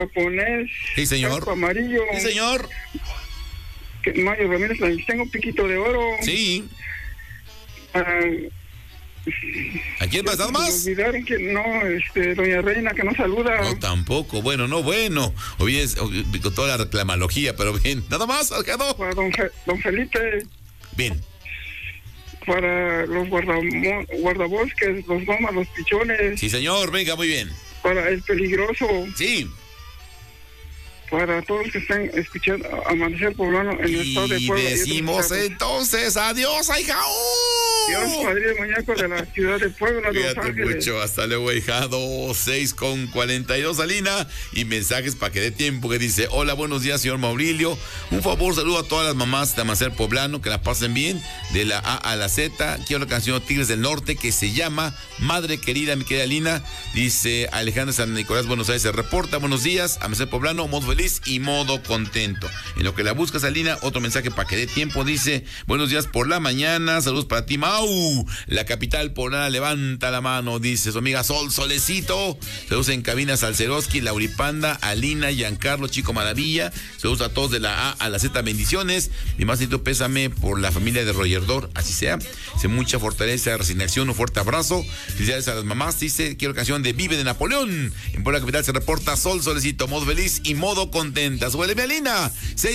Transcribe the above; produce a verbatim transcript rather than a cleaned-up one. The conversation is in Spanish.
japonés. Sí, señor. Casco amarillo. Sí, señor. Que Mario Ramírez, tengo piquito de oro. Sí. Para... ¿A quién más? ¿Nada más? Me olvidaron que no, este, doña Reina, que no saluda. No, tampoco. Bueno, no, bueno. Hoy es con toda la reclamología, pero bien. ¿Nada más, Alejandro? Para don, Fe, don Felipe. Bien. Para los guardamo, guardabosques, los gomas, los pichones. Sí, señor. Venga, muy bien. Para el peligroso. Sí. Para todos los que están escuchando Amanecer Poblano en el estado de Puebla. Y decimos entonces adiós, ahijado. Dios, padre mañaco de la ciudad de Puebla, de Los Cuídate Ángeles. mucho, hasta luego, ahijado. seis con cuarenta y dos, Alina. Y mensajes para que dé tiempo, que dice: hola, buenos días, señor Maurilio. Un favor, saludo a todas las mamás de Amanecer Poblano, que la pasen bien, de la A a la Z. Quiero la canción Tigres del Norte, que se llama Madre Querida, mi querida Alina. Dice Alejandra San Nicolás, Buenos Aires, se reporta: buenos días, Amanecer Poblano, modo feliz y modo contento. En lo que la buscas, Alina, otro mensaje para que dé tiempo, dice: buenos días por la mañana, saludos para ti, Mau. La capital poblana levanta la mano, dice su amiga Sol Solecito. Saludos en cabina Salceroski, Lauripanda, Alina, Giancarlo, Chico Maravilla. Saludos a todos de la A a la Z, bendiciones. Y más necesito pésame por la familia de Royerdor, así sea. Dice: mucha fortaleza, resignación, un fuerte abrazo. Felicidades a las mamás, dice: quiero canción de Vive de Napoleón. En Puebla capital se reporta Sol Solecito, modo feliz y modo contenta. Suéleme, Alina.